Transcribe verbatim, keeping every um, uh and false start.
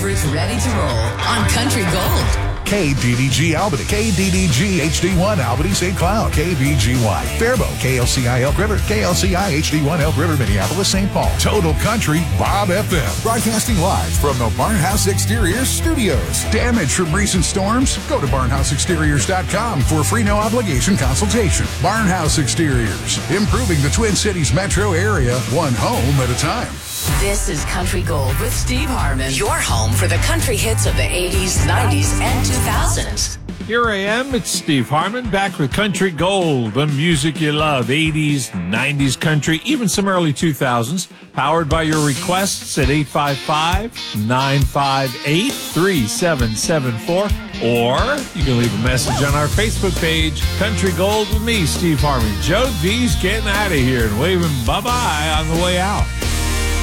favorites ready to roll on Country Gold. K D D G Albany, K D D G H D one Albany Saint Cloud, K V G Y Faribault, K L C I Elk River, K L C I H D one Elk River, Minneapolis, Saint Paul. Total Country Bob F M. Broadcasting live from the Barnhouse Exteriors studios. Damage from recent storms? Go to barnhouse exteriors dot com for a free no obligation consultation. Barnhouse Exteriors, improving the Twin Cities metro area one home at a time. This is Country Gold with Steve Harmon, your home for the country hits of the eighties, nineties, and two thousands. Here I am, it's Steve Harmon, back with Country Gold, the music you love, eighties, nineties country, even some early two thousands, powered by your requests at eight five five, nine five eight, three seven seven four, or you can leave a message on our Facebook page, Country Gold with me, Steve Harmon. Joe D's getting out of here and waving bye-bye on the way out.